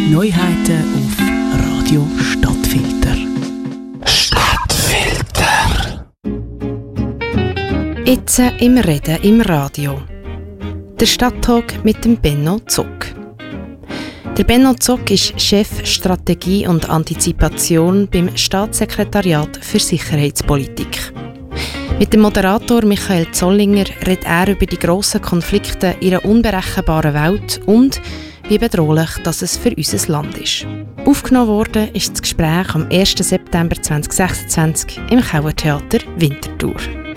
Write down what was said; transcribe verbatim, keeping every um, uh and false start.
Neuheiten auf Radio Stadtfilter. Stadtfilter. Jetzt im Reden im Radio. Der Stadttalk mit dem Benno Zuck. Der Benno Zuck ist Chef Strategie und Antizipation beim Staatssekretariat für Sicherheitspolitik. Mit dem Moderator Michael Zollinger redet er über die grossen Konflikte in einer unberechenbaren Welt und wie bedrohlich dass es für unser Land ist. Aufgenommen worden ist das Gespräch am ersten September zweitausendsechsundzwanzig im Kauertheater Winterthur.